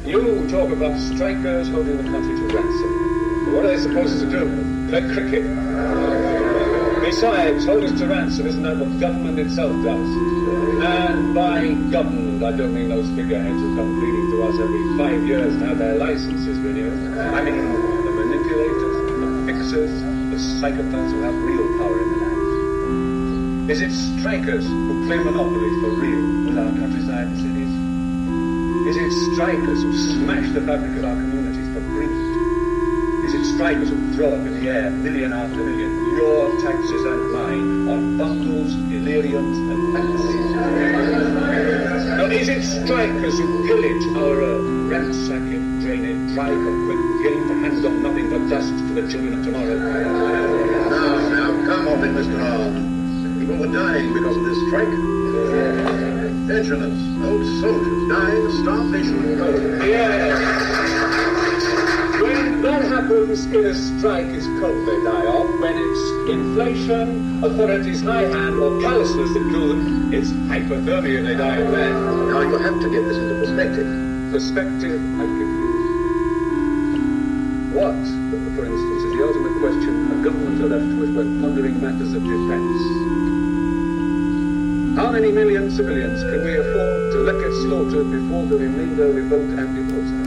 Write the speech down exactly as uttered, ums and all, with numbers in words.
You talk about strikers holding the country to ransom. What are they supposed to do? Play cricket? Besides, hold us to ransom isn't that what government itself does? And by government, I don't mean those figureheads who come pleading to us every five years to have their licenses renewed. I mean the manipulators, the fixers, the psychopaths who have real power in their hands. Is it strikers who claim monopoly for real with our countryside and cities? Is it strikers who smash the fabric of our communities for greed? Is it strikers who throw up in the air, million after million, your taxes and mine, on bundles, deliriums, and fantasies? Now, is it strikers who pillage our earth, ransack it, drain it, dry for quick gain to hand on nothing but dust to the children of tomorrow? Now, now, come off it, Mister Hall. People were dying because of this strike. Pensioners, old soldiers, dying of starvation and cold. Yes. When that happens in a strike, it's cold they die of. When it's inflation, authorities' high hand, or callousness that kill them, it's hypothermia they die of then. Now you have to get this into perspective. Perspective, I give you. What, for instance, is the ultimate question a government are left with when pondering matters of defense? How many million civilians can we afford to let get slaughtered before the remainder revolt and depose?